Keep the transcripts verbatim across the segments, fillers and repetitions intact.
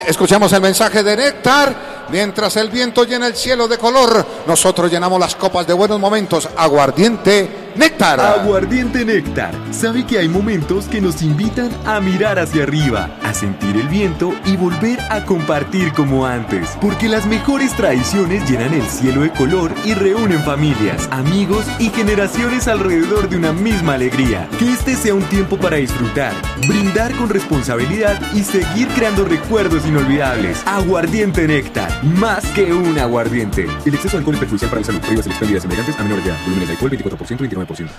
Escuchamos el mensaje de Néctar. Mientras el viento llena el cielo de color, nosotros llenamos las copas de buenos momentos. Aguardiente Néctar. Aguardiente Néctar. Sabe que hay momentos que nos invitan a mirar hacia arriba, a sentir el viento y volver a compartir como antes. Porque las mejores tradiciones llenan el cielo de color y reúnen familias, amigos y generaciones alrededor de una misma alegría. Que este sea un tiempo para disfrutar, brindar con responsabilidad y seguir creando recuerdos inolvidables. Aguardiente Néctar. Más que un aguardiente. El exceso de alcohol es perjudicial para la salud. Prohíbas el expendio de semejantes a menores de edad. Volúmenes de alcohol veinticuatro por ciento, veintinueve por ciento.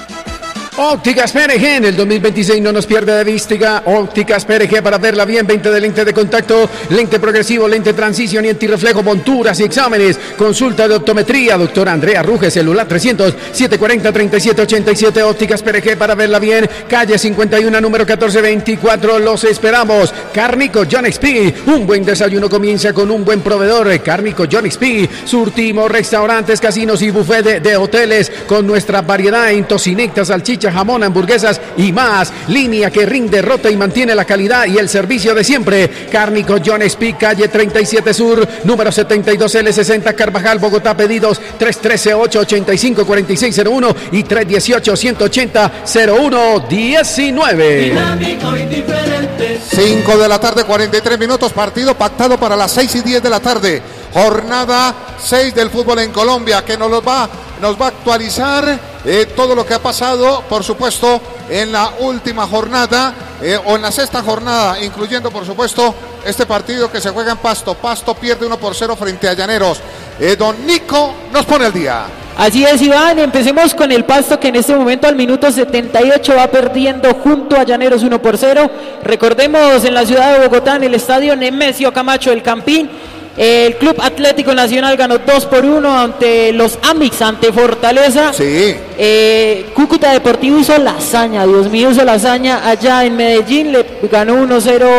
Ópticas P R G en el dos mil veintiséis no nos pierde de vista. Ópticas P R G para verla bien, veinte de lente de contacto, lente progresivo, lente transición y antirreflejo, monturas y exámenes. Consulta de optometría, doctora Andrea Ruge, celular trescientos, setecientos cuarenta, treinta y siete ochenta y siete. Ópticas P R G para verla bien, calle cincuenta y uno, número catorce veinticuatro. Los esperamos. Cárnico John X P, un buen desayuno comienza con un buen proveedor. Cárnico John X P, surtimos restaurantes, casinos y buffet de, de hoteles con nuestra variedad en tocinetas, salchichas, jamón, hamburguesas y más. Línea que rinde, rota y mantiene la calidad y el servicio de siempre. Cárnico John X P, calle treinta y siete Sur, número setenta y dos L sesenta, Carvajal, Bogotá. Pedidos tres uno tres, ocho ocho cinco, cuatro seis cero uno y tres uno ocho, uno ocho cero, cero uno diecinueve. Dinámico y diferente. cinco de la tarde, cuarenta y tres minutos. Partido pactado para las seis y diez de la tarde. Jornada seis del fútbol en Colombia, que nos, los va, nos va a actualizar eh, todo lo que ha pasado, por supuesto, en la última jornada eh, o en la sexta jornada, incluyendo, por supuesto, este partido que se juega en Pasto. Pasto pierde uno por cero frente a Llaneros. Eh, don Nico nos pone al día. Así es, Iván, empecemos con el Pasto, que en este momento al minuto setenta y ocho va perdiendo junto a Llaneros uno por cero. Recordemos, en la ciudad de Bogotá, en el estadio Nemesio Camacho del Campín, el Club Atlético Nacional ganó dos por uno ante los Amix, ante Fortaleza. Sí. Eh, Cúcuta Deportivo hizo la hazaña, Dios mío, hizo la hazaña allá en Medellín, le ganó uno cero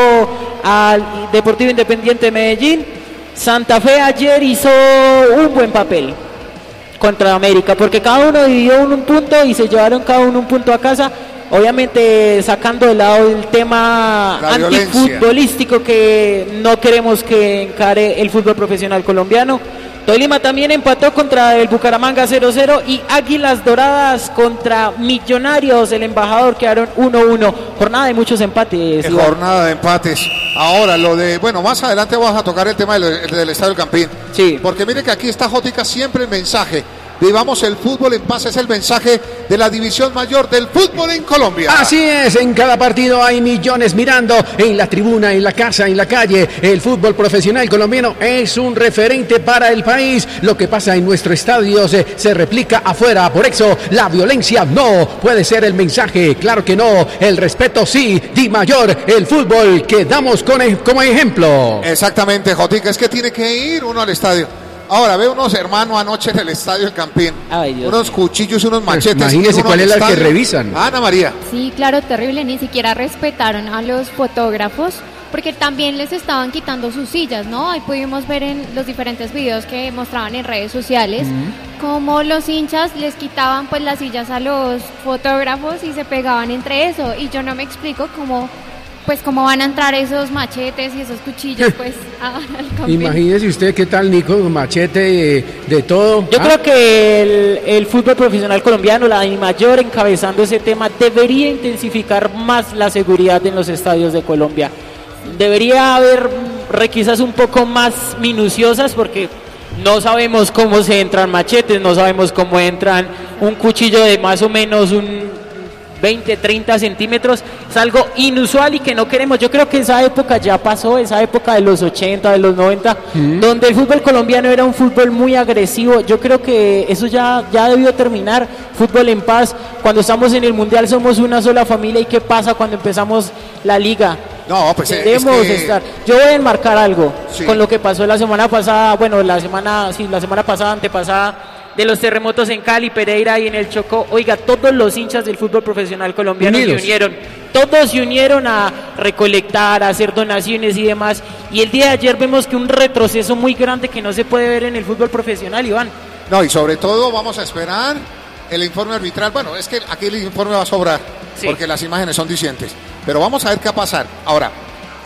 al Deportivo Independiente de Medellín. Santa Fe ayer hizo un buen papel contra América, porque cada uno dividió un, un punto y se llevaron cada uno un punto a casa. Obviamente sacando de lado el tema antifutbolístico que no queremos que encare el fútbol profesional colombiano. Tolima también empató contra el Bucaramanga cero cero y Águilas Doradas contra Millonarios, el Embajador, quedaron uno uno. Jornada de muchos empates. Eh, jornada de empates. Ahora lo de, bueno, más adelante vamos a tocar el tema del, del Estadio del Campín. Sí. Porque mire que aquí está Jótica siempre el mensaje. Vivamos el fútbol en paz, es el mensaje de la división mayor del fútbol en Colombia. Así es, en cada partido hay millones mirando, en la tribuna, en la casa, en la calle. El fútbol profesional colombiano es un referente para el país. Lo que pasa en nuestro estadio se, se replica afuera. Por eso, la violencia no puede ser el mensaje. Claro que no, el respeto sí. Di Mayor, el fútbol que damos con, como ejemplo. Exactamente, Jotica, es que tiene que ir uno al estadio. Ahora, ve unos hermanos anoche en el estadio del Campín. Ay, Dios unos mío. cuchillos, unos machetes. Pues imagínese cuál es la que revisan. Ana María. Sí, claro, terrible. Ni siquiera respetaron a los fotógrafos, porque también les estaban quitando sus sillas, ¿no? Ahí pudimos ver en los diferentes videos que mostraban en redes sociales uh-huh. cómo los hinchas les quitaban pues las sillas a los fotógrafos y se pegaban entre eso. Y yo no me explico cómo... pues cómo van a entrar esos machetes y esos cuchillos pues a, al Campín. Imagínese usted qué tal, Nico, machete de, de todo. Yo ¿Ah? creo que el, el fútbol profesional colombiano, la DIMAYOR encabezando ese tema, debería intensificar más la seguridad en los estadios de Colombia. Debería haber requisas un poco más minuciosas, porque no sabemos cómo se entran machetes, no sabemos cómo entran un cuchillo de más o menos un veinte, treinta centímetros, es algo inusual y que no queremos. Yo creo que esa época ya pasó, esa época de los ochenta, de los noventa, ¿Mm? donde el fútbol colombiano era un fútbol muy agresivo. Yo creo que eso ya, ya debió terminar. Fútbol en paz. Cuando estamos en el Mundial somos una sola familia. ¿Y qué pasa cuando empezamos la liga? No, pues debemos es que... estar. Yo voy a enmarcar algo sí. con lo que pasó la semana pasada, bueno, la semana, sí, la semana pasada, antepasada, de los terremotos en Cali, Pereira y en el Chocó. Oiga, todos los hinchas del fútbol profesional colombiano Unidos. se unieron, todos se unieron a recolectar, a hacer donaciones y demás, y el día de ayer vemos que un retroceso muy grande que no se puede ver en el fútbol profesional, Iván. No, y sobre todo vamos a esperar el informe arbitral. Bueno, es que aquí el informe va a sobrar, sí. porque las imágenes son dicientes, pero vamos a ver qué va a pasar. Ahora,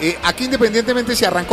eh, aquí independientemente si arrancó